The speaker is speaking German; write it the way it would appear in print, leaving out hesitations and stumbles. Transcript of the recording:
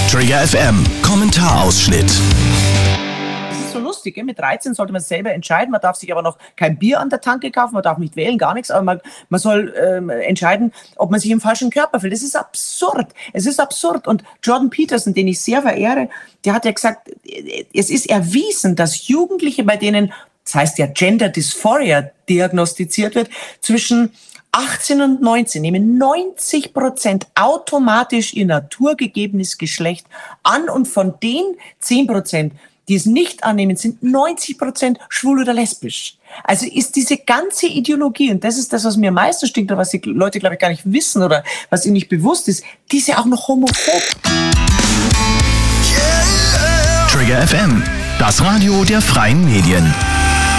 Trigger FM Kommentarausschnitt. So lustig, gell? Mit 13 sollte man selber entscheiden, man darf sich aber noch kein Bier an der Tanke kaufen, man darf nicht wählen, gar nichts, aber man soll entscheiden, ob man sich im falschen Körper fühlt. Das ist absurd, es ist absurd. Und Jordan Peterson, den ich sehr verehre, der hat ja gesagt, es ist erwiesen, dass Jugendliche, bei denen, das heißt ja Gender Dysphoria, diagnostiziert wird, zwischen 18 und 19 nehmen 90% automatisch ihr naturgegebenes Geschlecht an und von den 10%, die es nicht annehmen, sind 90% schwul oder lesbisch. Also ist diese ganze Ideologie, und das ist das, was mir am meisten stinkt, oder was die Leute, glaube ich, gar nicht wissen oder was ihnen nicht bewusst ist, die ist ja auch noch homophob. Trigger FM, das Radio der freien Medien.